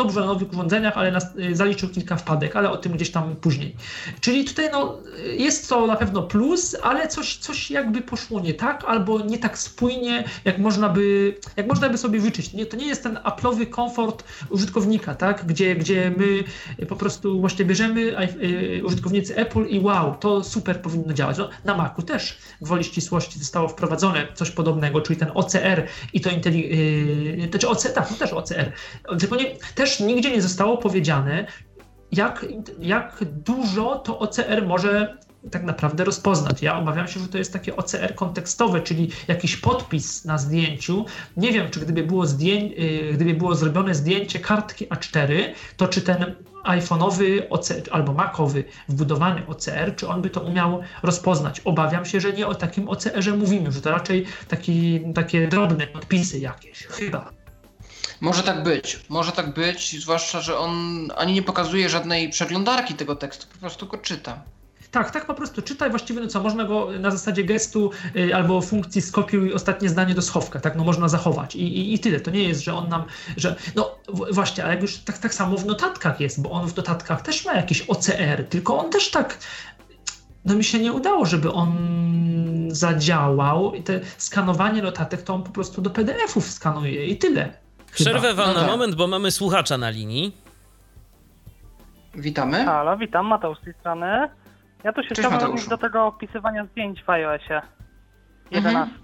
dobrze na nowych urządzeniach, ale zaliczył kilka wpadek, ale o tym gdzieś tam później. Czyli tutaj jest to na pewno plus, ale coś jakby poszło nie tak, albo nie tak spójnie, jak można by sobie życzyć. To nie jest ten Apple'owy komfort użytkownika, tak? Gdzie my po prostu właśnie bierzemy użytkownicy Apple i wow, to super powinno działać. Na Macu też gwoli ścisłości zostało wprowadzone coś podobnego, czyli ten OCR i to też OCR. Tylko też nigdzie nie zostało powiedziane, jak dużo to OCR może tak naprawdę rozpoznać. Ja obawiam się, że to jest takie OCR kontekstowe, czyli jakiś podpis na zdjęciu. Nie wiem, czy gdyby było zrobione zdjęcie kartki A4, to czy ten iPhone'owy OCR albo Macowy wbudowany OCR, czy on by to umiał rozpoznać. Obawiam się, że nie o takim OCR-ze mówimy, że to raczej takie drobne podpisy jakieś, chyba. Może tak być, zwłaszcza, że on ani nie pokazuje żadnej przeglądarki tego tekstu, po prostu go czyta. Tak po prostu czytaj, właściwie można go na zasadzie gestu albo funkcji skopiuj ostatnie zdanie do schowka, tak, można zachować i tyle. To nie jest, że on nam, właśnie, ale jak już tak samo w notatkach jest, bo on w notatkach też ma jakieś OCR, tylko on też tak, mi się nie udało, żeby on zadziałał i te skanowanie notatek to on po prostu do PDF-ów skanuje i tyle. Przerwę wam na moment, bo mamy słuchacza na linii. Witamy. Halo, witam, Mateusz z tej strony. Ja tu się chciałbym odnieść do tego opisywania zdjęć w iOSie 11.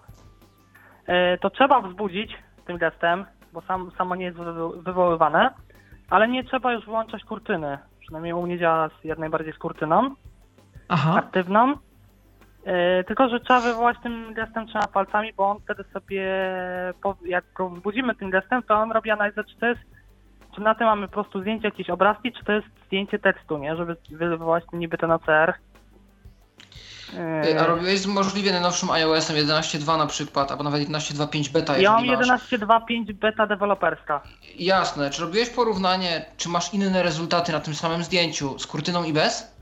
To trzeba wzbudzić tym gestem, bo samo nie jest wywoływane, ale nie trzeba już wyłączać kurtyny. Przynajmniej u mnie działa jak najbardziej z kurtyną aktywną. Tylko że trzeba wywołać tym gestem 3 palcami, bo on wtedy sobie, jak go wzbudzimy tym gestem, to on robi analizę, czy na tym mamy po prostu zdjęcie, jakieś obrazki, czy to jest zdjęcie tekstu, nie? Żeby wywołać niby ten OCR. A robiłeś możliwie najnowszym iOS-em 11.2 na przykład, albo nawet 11.2.5 beta, ja mam 11.2.5 beta deweloperska. Jasne. Czy robiłeś porównanie, czy masz inne rezultaty na tym samym zdjęciu z kurtyną i bez?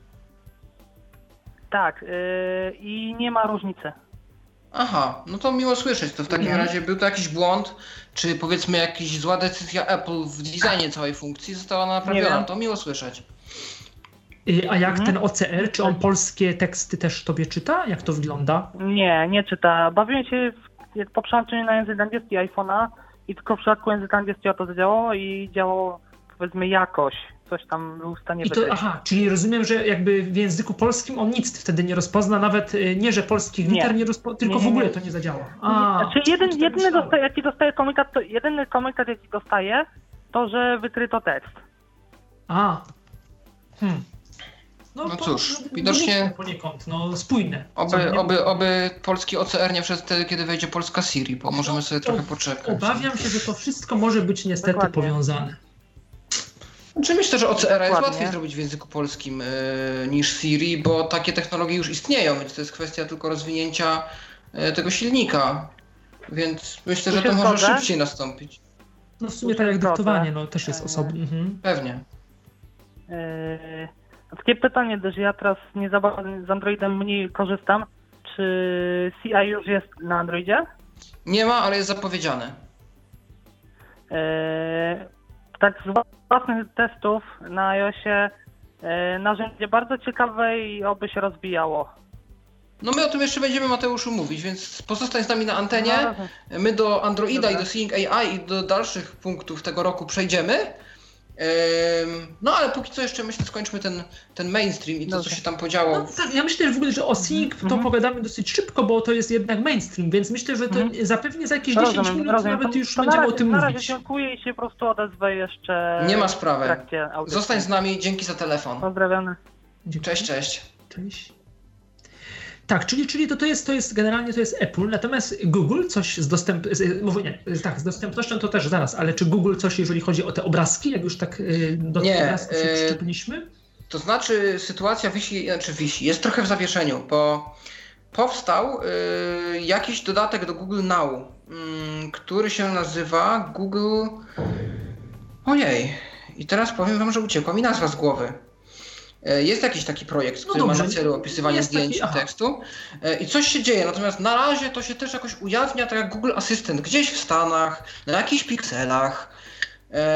Tak. I nie ma różnicy. Aha, no to miło słyszeć. To w takim razie był to jakiś błąd, czy powiedzmy jakaś zła decyzja Apple w designie całej funkcji została naprawiona. To miło słyszeć. A jak ten OCR, czy on polskie teksty też tobie czyta? Jak to wygląda? Nie czyta. Bawiłem się po przełączeniu na język angielski iPhone'a i tylko w przypadku języka angielskiego to zadziałało i działało, powiedzmy, jakoś. Coś tam był w stanie wykryć. Czyli rozumiem, że jakby w języku polskim on nic wtedy nie rozpozna, nawet nie, że polskich liter nie rozpozna, tylko w ogóle to nie zadziała. Jedyny komunikat, jaki dostaje, to, że wykryto tekst. No cóż, widocznie poniekąd, spójne. Oby polski OCR nie wszedł wtedy, kiedy wejdzie polska Siri, bo możemy sobie trochę poczekać. Obawiam się, że to wszystko może być niestety powiązane. Czy myślę, że OCR jest łatwiej zrobić w języku polskim niż Siri, bo takie technologie już istnieją, więc to jest kwestia tylko rozwinięcia tego silnika. Więc myślę, że to może szybciej nastąpić. W sumie tak jak dyktowanie, też jest osobne. Pewnie. Takie pytanie, że ja teraz nie za bardzo z Androidem mniej korzystam. Czy CI już jest na Androidzie? Nie ma, ale jest zapowiedziane. Tak z własnych testów na iOSie narzędzie bardzo ciekawe i oby się rozwijało. No my o tym jeszcze będziemy, Mateuszu, mówić, więc pozostań z nami na antenie. My do Androida i do Seeing AI i do dalszych punktów tego roku przejdziemy. Ale póki co jeszcze myślę, skończmy ten mainstream i to, co się tam podziało. Ja myślę, że w ogóle, że o Seeing to pogadamy dosyć szybko, bo to jest jednak mainstream, więc myślę, że to zapewnie za jakieś 10 minut nawet już będziemy o tym mówić. Na razie dziękuję i się po prostu odezwę jeszcze. Nie ma sprawy. W trakcie audycji. Zostań z nami, dzięki za telefon. Pozdrawiamy. Cześć. Tak, czyli to jest generalnie to jest Apple, natomiast Google coś z dostępnością to też zaraz, ale czy Google coś, jeżeli chodzi o te obrazki, jak już tak do tych obrazków się przyczepiliśmy? To znaczy sytuacja wisi, jest trochę w zawieszeniu, bo powstał jakiś dodatek do Google Now, który się nazywa Google... Ojej, i teraz powiem wam, że uciekła mi nazwa z głowy. Jest jakiś taki projekt, który ma na celu opisywanie zdjęć i tekstu i coś się dzieje, natomiast na razie to się też jakoś ujawnia tak jak Google Assistant, gdzieś w Stanach, na jakichś pikselach.